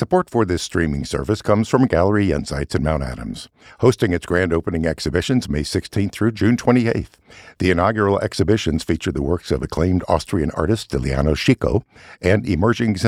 Support for this streaming service comes from Gallery Insights in Mount Adams, hosting its grand opening exhibitions May 16th through June 28th. The inaugural exhibitions feature the works of acclaimed Austrian artist Liliano Chico and emerging